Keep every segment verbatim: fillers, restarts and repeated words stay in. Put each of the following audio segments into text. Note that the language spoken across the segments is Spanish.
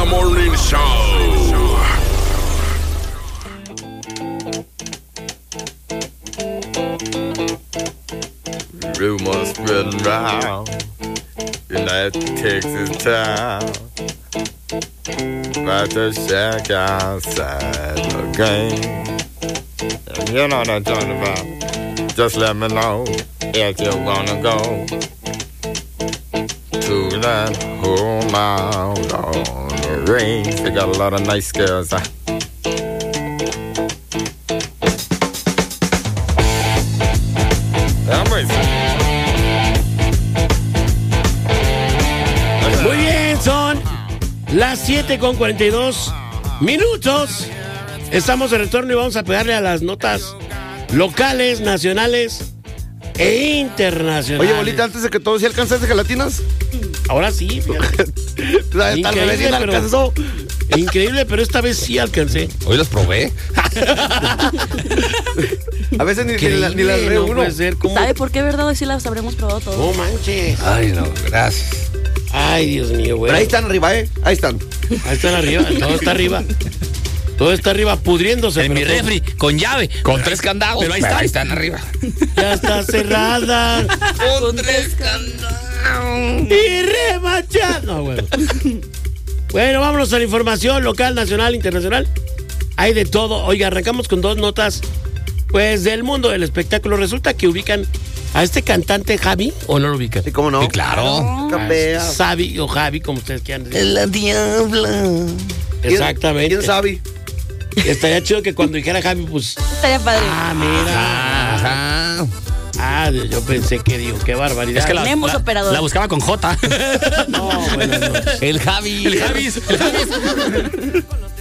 Morning Show. Rumors spreading round in that Texas town about the shack outside the game. And you know what I'm talking about. Just let me know if you wanna go to that home out on the range. They got a lot of nice girls. Huh? Muy bien, son las siete con cuarenta y dos minutos. Estamos de retorno y vamos a pegarle a las notas locales, nacionales e internacionales. Oye, bolita, antes de que todo, ¿sí alcanzaste gelatinas? Ahora sí. La de tal vez sí la alcanzó. Increíble, pero esta vez sí alcancé. Hoy las probé. A veces ni, ni, la, ni las no reúno. puede ser, ¿cómo? ¿Sabe por qué, verdad? Hoy sí las habremos probado todas. No manches. Ay, no, gracias. Ay, Dios mío, güey. Pero ahí están arriba, ¿eh? Ahí están. Ahí están arriba, todo está arriba. Todo está arriba, pudriéndose. En mi pero todo- refri, con llave. Con tres candados. Pero ahí están. Ahí están arriba. Ya está cerrada. Con tres candados. Y remachada. No, bueno. Bueno, vámonos a la información local, nacional, internacional. Hay de todo. Oiga, arrancamos con dos notas, pues, del mundo del espectáculo. Resulta que ubican a este cantante Javi, ¿o no lo ubican? ¿Y cómo no? Sí, claro. Capea. Xavi o Javi, como ustedes quieran decir. La diabla. Exactamente. ¿Quién sabe? Estaría chido que cuando dijera Javi, pues... Estaría padre. Ah, mira. Ajá. Ah, yo pensé que digo, qué barbaridad. Es que la, Tenemos la- operador. la buscaba con J. No, bueno, no. El Javi. El Javi. El Javi.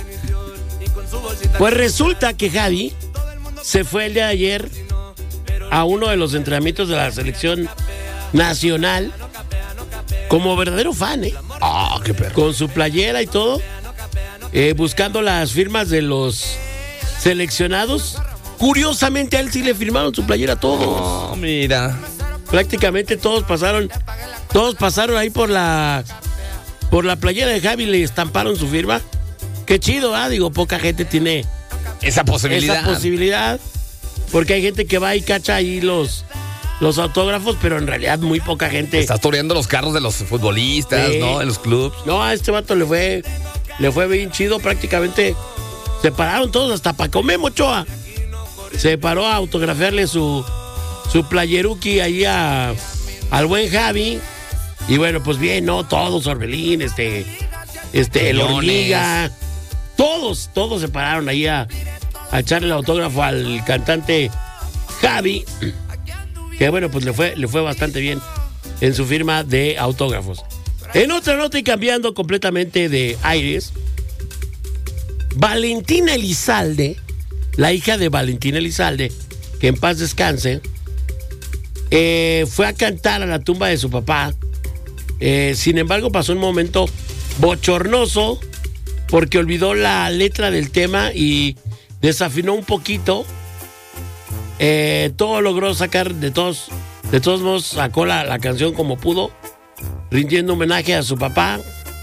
Pues resulta que Javi se fue el día de ayer a uno de los entrenamientos de la selección nacional como verdadero fan, ¿eh? Ah, qué perro. Con su playera y todo, eh, buscando las firmas de los seleccionados. Curiosamente a él sí le firmaron su playera a todos. Oh, mira. Prácticamente todos pasaron, todos pasaron ahí por la por la playera de Javi, le estamparon su firma. Qué chido, ¿ah? Digo, poca gente tiene Esa posibilidad. esa posibilidad. Porque hay gente que va y cacha ahí los, los autógrafos, pero en realidad muy poca gente. Estás toreando los carros de los futbolistas, Sí. ¿no? En los clubs. No, a este vato le fue, le fue bien chido. Prácticamente se pararon todos, hasta Paco Memo Ochoa se paró a autografiarle su, su playeruki ahí a, al buen Javi. Y bueno, pues bien, ¿no? Todos, Orbelín, este, este, el Quiñones. Hormiga, todos, todos se pararon ahí a, a echarle el autógrafo al cantante Javi, que bueno, pues le fue, le fue bastante bien en su firma de autógrafos. En otra nota y cambiando completamente de aires, Valentina Elizalde, la hija de Valentina Elizalde, que en paz descanse, eh, fue a cantar a la tumba de su papá. Eh, sin embargo, pasó un momento bochornoso porque olvidó la letra del tema y desafinó un poquito. Eh, todo logró sacar, de todos, de todos modos, sacó la, la canción como pudo, rindiendo homenaje a su papá.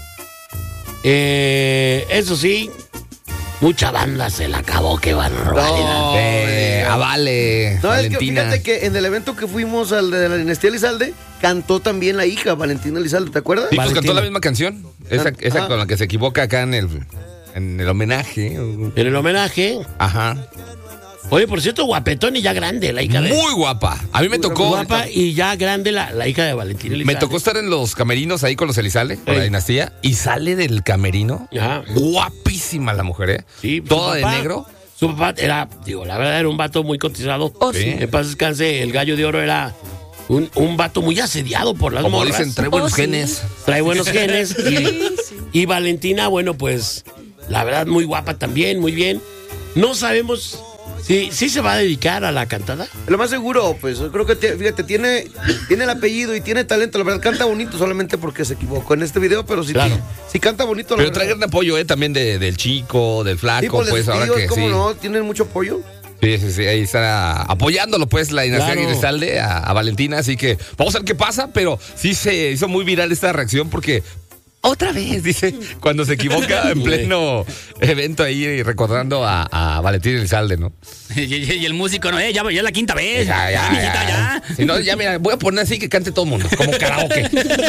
Eh, eso sí, mucha banda se la acabó, qué barbaridad. No, Eh, ah, vale. No, Valentina. es que fíjate que en el evento que fuimos al de la dinastía Elizalde, cantó también la hija, Valentina Elizalde, ¿te acuerdas? Sí, pues Valentina. cantó la misma canción. Esa, Ah, esa ah. con la que se equivoca acá en el, en el homenaje. En el homenaje. Ajá. Oye, por cierto, guapetón y ya grande la hija de... Muy guapa. A mí me tocó. guapa y ya grande la, la hija de Valentina Elizalde. Me tocó estar en los camerinos ahí con los Elizalde, con Ey. la dinastía, y sale del camerino. Ajá. Guapísima la mujer, ¿eh? Sí, su Toda de papá- negro. Su papá era, digo, la verdad era un vato muy cotizado. Oh, Sí. sí. En paz descanse, el Gallo de Oro era un, un vato muy asediado por las Como morras. dicen, trae Oh, buenos sí. genes. Trae buenos genes. Y, Sí, sí. y Valentina, bueno, pues, la verdad, muy guapa también, muy bien. No sabemos si, si se va a dedicar a la cantada. Lo más seguro, pues yo creo que, te- fíjate, tiene, tiene el apellido y tiene talento. La verdad, canta bonito solamente porque se equivocó en este video, pero sí, Claro. sí canta bonito. la Pero verdad. trae gran apoyo, ¿eh? También de, del chico, del flaco, Sí, pues, pues, les ahora digo, que ¿cómo sí. no? Tienen mucho apoyo. Sí, sí, sí, ahí está apoyándolo, pues, la dinastía Claro. Elizalde a, a Valentina. Así que vamos a ver qué pasa, pero sí se hizo muy viral esta reacción porque Otra vez, dice, cuando se equivoca en pleno evento ahí recordando a, a Valentín Elizalde, ¿no? Y, y- y el músico, no, eh, ya, ya es la quinta vez. Ya, ya, Mijita, ya. Si no, ya mira, voy a poner así que cante todo el mundo, como karaoke.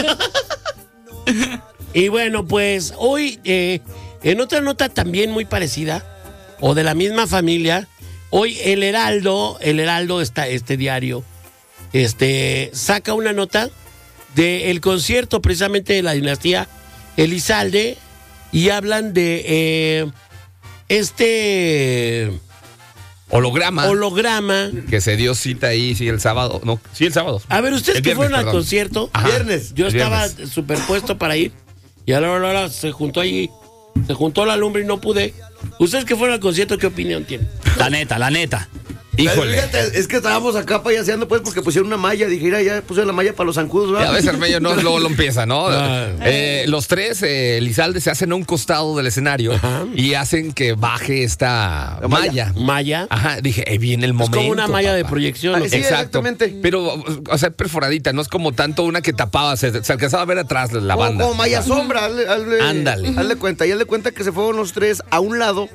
Y bueno, pues hoy, eh, en otra nota también muy parecida, o de la misma familia, hoy el Heraldo, el Heraldo, está, este diario, este, saca una nota del concierto precisamente de la dinastía Elizalde y hablan de eh, este Holograma. holograma. Que se dio cita ahí, sí, el sábado. No, sí, el sábado. A ver, ustedes El que viernes, fueron al perdón. concierto, Ajá. Viernes. yo El estaba viernes. superpuesto para ir y a la hora, a la hora se juntó allí, se juntó la lumbre y no pude. Ustedes que fueron al concierto, ¿qué opinión tienen? La neta, la neta. Híjole. Fíjate, es que estábamos acá payaseando pues porque pusieron una malla. Dije, mira, ya pusieron la malla para los zancudos, Ya ¿verdad? ves, Hermello, no, luego lo empieza, ¿no? Ah. Eh, los tres, eh, Elizalde, se hacen a un costado del escenario Ajá. y hacen que baje esta La malla. malla. Malla. Ajá, dije, eh, viene el Es momento. como una malla de papá. proyección. Ah, ¿no? sí, Exacto. exactamente. Pero, o sea, perforadita, no es como tanto una que tapaba, se, se alcanzaba a ver atrás la Como, banda. como malla sombra, hazle, hazle- Ándale. hazle cuenta. Y hazle cuenta que se fueron los tres a un lado.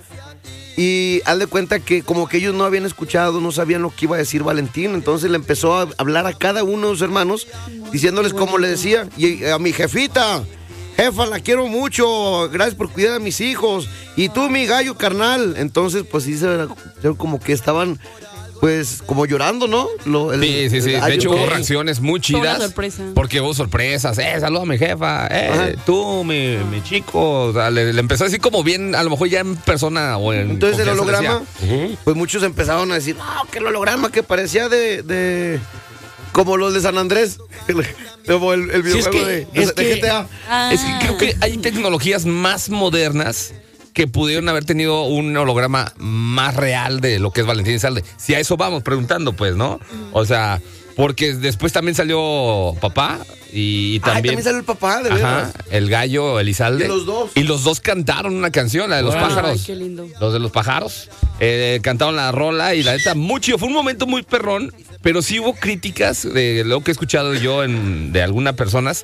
Y hazle cuenta que como que ellos no habían escuchado, no sabían lo que iba a decir Valentín. Entonces le empezó a hablar a cada uno de sus hermanos, diciéndoles cómo le decía. Y a mi jefita, jefa, la quiero mucho, gracias por cuidar a mis hijos. Y tú, mi gallo carnal. Entonces, pues sí, se se- como que estaban, pues, como llorando, ¿no? Lo- el- Sí, sí, sí. el De gallo. hecho, hubo ok. reacciones muy Fue una chidas. sorpresa. Porque hubo sorpresas. Eh, saluda a mi jefa. Eh, Ajá. tú, mi, mi chico. O sea, le, le empezó así como bien, a lo mejor ya en persona o en. Entonces el confianza le holograma, decía, pues muchos empezaron a decir, no, que el holograma que parecía de, de como los de San Andrés, como el, el Sí, es videojuego que- de, de- es de que- G T A. Ah. Es que creo que hay tecnologías más modernas que pudieron haber tenido un holograma más real de lo que es Valentín Elizalde. Si a eso vamos preguntando, pues, ¿no? O sea, porque después también salió papá y Ay, también... también salió el papá, de Ajá, veras. el gallo Elizalde. Y los dos. Y los dos cantaron una canción, la de los Wow. pájaros. Ay, qué lindo. Los de los pájaros. Eh, cantaron la rola y la neta, muy chido. Fue un momento muy perrón, pero sí hubo críticas de lo que he escuchado yo en, de algunas personas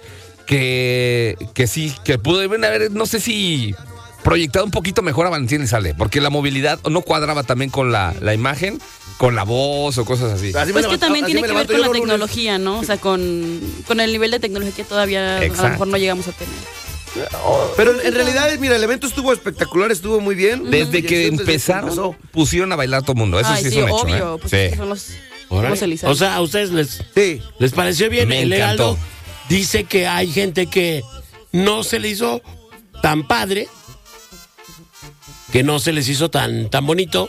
que, que sí, que pudieron haber, no sé si proyectado un poquito mejor a Valentín Elizalde, porque la movilidad no cuadraba también con la, la imagen, con la voz o cosas así. Así me Pues que levanto- también así tiene me que ver levanto con yo la los lunes. tecnología, ¿no? O sea, con, con el nivel de tecnología que todavía a lo Exacto. mejor no llegamos a tener. Pero en realidad, mira, el evento estuvo espectacular, estuvo muy bien. Desde Y que desde empezaron, empezó. pusieron a bailar todo el mundo. Eso Ay, sí, sí, es un hecho. obvio. ¿eh? Pues Sí. es que son los, Órale. los Elizalde. O sea, a ustedes les, Sí. les pareció bien. Me El Heraldo encantó. dice que hay gente que no se le hizo tan padre, que no se les hizo tan, tan bonito.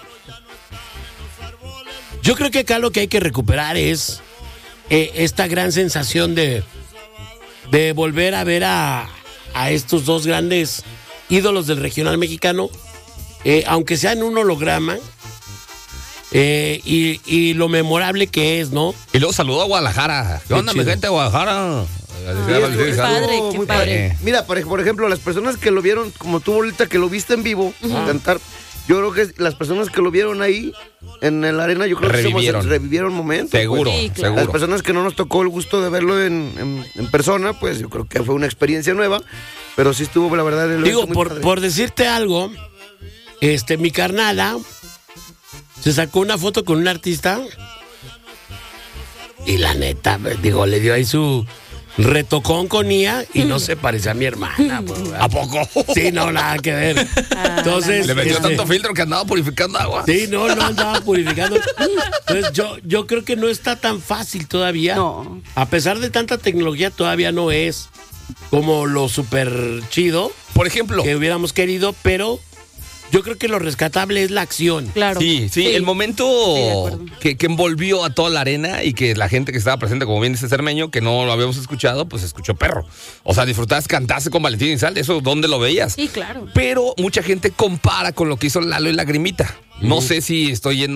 Yo creo que acá lo que hay que recuperar es eh, esta gran sensación de, de volver a ver a, a estos dos grandes ídolos del regional mexicano, eh, aunque sea en un holograma, eh, y, y lo memorable que es, ¿no? Y luego saludó a Guadalajara. ¿Qué Qué onda, mi chido. gente de Guadalajara? Sí, Decía estuvo- Valentín Qué Elizalde. padre, estuvo qué muy padre. Mira, por, por ejemplo, las personas que lo vieron, como tú ahorita que lo viste en vivo, cantar, yo creo que las personas que lo vieron ahí en la arena, yo creo que Revivieron. somos- revivieron momentos. Seguro, Sí, claro. Las seguro. personas que no nos tocó el gusto de verlo en, en- en persona, pues yo creo que fue una experiencia nueva, pero sí estuvo, la verdad, el Digo, evento muy por, padre. por decirte algo, este, mi carnala se sacó una foto con un artista y la neta, digo, le dio ahí su retocón con ella y no se parece a mi hermana. pues, ¿verdad? ¿A poco? Sí, no, nada que ver. Entonces, Le metió este, tanto filtro que andaba purificando agua. sí, no, no andaba purificando. Entonces, yo, yo creo que no está tan fácil todavía. No. A pesar de tanta tecnología, todavía no es como lo súper chido Por ejemplo, que hubiéramos querido, pero yo creo que lo rescatable es la acción. Claro. sí, sí, el momento Sí, de acuerdo. que, que envolvió a toda la arena y que la gente que estaba presente, como bien dice Cermeño, que no lo habíamos escuchado, pues escuchó perro. O sea, disfrutabas, cantaste con Valentín Elizalde, eso, ¿dónde lo veías? Sí, claro. Pero mucha gente compara con lo que hizo Lalo y Lagrimita. No sé si estoy yendo